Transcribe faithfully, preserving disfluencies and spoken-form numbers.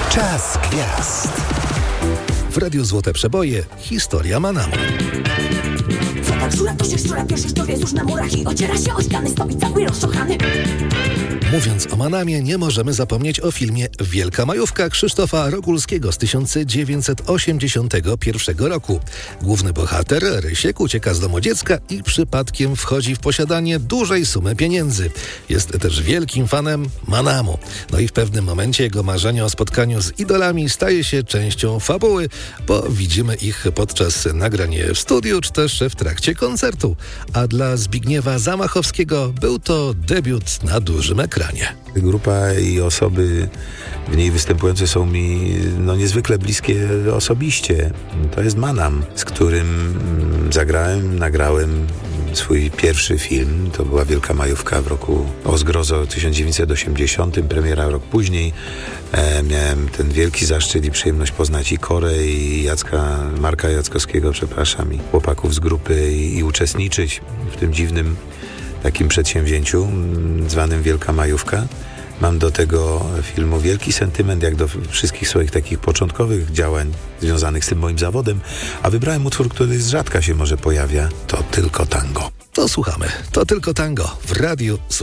Czas gwiazd. W Radiu Złote Przeboje historia Manamu. Tak żula, to się szczura, pieszysz, to wiezusz na murach i ociera się o ściany, stopi cały rozszochany. Mówiąc o Manamie, nie możemy zapomnieć o filmie Wielka Majówka Krzysztofa Rokulskiego z tysiąc dziewięćset osiemdziesiątego pierwszego roku. Główny bohater, Rysiek, ucieka z domu dziecka i przypadkiem wchodzi w posiadanie dużej sumy pieniędzy. Jest też wielkim fanem Manamu. No i w pewnym momencie jego marzenie o spotkaniu z idolami staje się częścią fabuły, bo widzimy ich podczas nagrania w studiu, czy też w trakcie koncertu. A dla Zbigniewa Zamachowskiego był to debiut na dużym ekranie. Grupa i osoby w niej występujące są mi no, niezwykle bliskie osobiście. To jest Manam, z którym zagrałem, nagrałem swój pierwszy film. To była Wielka Majówka w roku o zgrozo tysiąc dziewięćset osiemdziesiątym, premiera rok później. E, miałem ten wielki zaszczyt i przyjemność poznać i Korę, i Jacka, Marka Jackowskiego, przepraszam, i chłopaków z grupy i, i uczestniczyć w tym dziwnym takim przedsięwzięciu zwanym Wielka Majówka. Mam do tego filmu wielki sentyment, jak do wszystkich swoich takich początkowych działań związanych z tym moim zawodem, a wybrałem utwór, który z rzadka się może pojawia. To Tylko Tango. To słuchamy. To Tylko Tango w Radiu